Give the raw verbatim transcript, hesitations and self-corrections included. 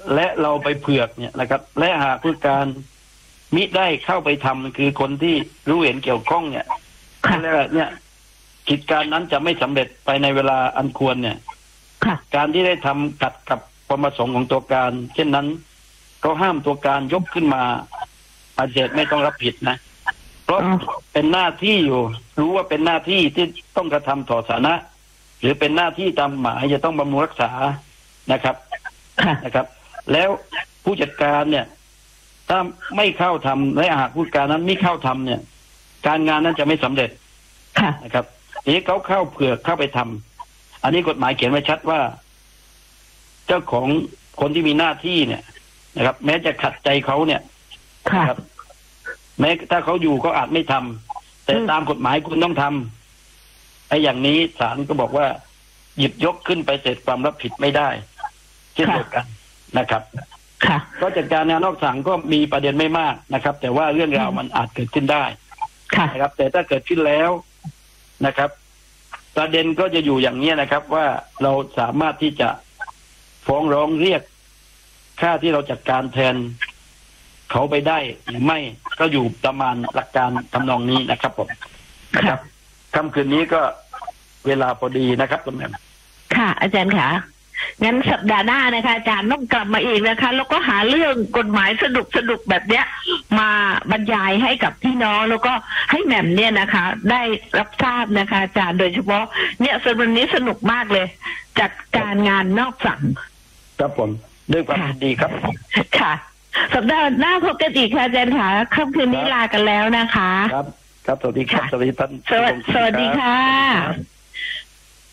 และเราไปเผือกเนี่ยนะครับและหากผู้การมิได้เข้าไปทำคือคนที่รู้เห็นเกี่ยวข้องเนี่ยแล้วเนี่ยกิจการนั้นจะไม่สำเร็จไปในเวลาอันควรเนี่ยการที่ได้ทำขัดกับความประสงค์ของตัวการเช่นนั้นก็ห้ามตัวการยกขึ้นมาปฏิเสธไม่ต้องรับผิดนะเพราะเป็นหน้าที่อยู่รู้ว่าเป็นหน้าที่ที่ต้องกระทำต่อสาธารณะหรือเป็นหน้าที่ตามหมายจะต้องบำรุงรักษานะครับนะครับแล้วผู้จัดการเนี่ยถ้าไม่เข้าทำและหากผู้จัดการนั้นไม่เข้าทำเนี่ยการงานนั้นจะไม่สำเร็จนะครับทีนี้เขาเข้าเผือกเข้าไปทำอันนี้กฎหมายเขียนไว้ชัดว่าเจ้าของคนที่มีหน้าที่เนี่ยนะครับแม้จะขัดใจเขาเนี่ยครับแม้ถ้าเขาอยู่ก็อาจไม่ทำแต่ตามกฎหมายคุณต้องทำไอ้อย่างนี้ศาลก็บอกว่าหยิบยกขึ้นไปเสร็จความรับผิดไม่ได้เช่นเดียวกันนะครับก็จัดการงานนอกสั่งก็มีประเด็นไม่มากนะครับแต่ว่าเรื่องราวมันอาจเกิดขึ้นได้นะครับแต่ถ้าเกิดขึ้นแล้วนะครับประเด็นก็จะอยู่อย่างนี้นะครับว่าเราสามารถที่จะฟ้องร้องเรียกค่าที่เราจัดการแทนเขาไปได้หรือไม่ก็อยู่ประมาณหลักการทำนองนี้นะครับผมนะครับค่ำคืนนี้ก็เวลาพอดีนะครับคุณแม่ค่ะอาจารย์ค่ะงั้นสัปดาห์หน้านะคะอาจารย์ต้องกลับมาอีกนะคะแล้วก็หาเรื่องกฎหมายสนุกสนุกแบบเนี้ยมาบรรยายให้กับพี่น้องแล้วก็ให้แหม่มเนี่ยนะคะได้รับทราบนะคะอาจารย์โดยเฉพาะเนี่ยส่วนวันนี้สนุกมากเลยจัดการงานนอกสั่งครับผมด้วยความยินดีครับค่ะสัปดาห์หน้าพบกันอีกค่ะอาจารย์ค่ะค่ำคืนนี้ลากันแล้วนะคะครับครับสวัสดีครับสวัสดีท่านสวัสดีค่ะ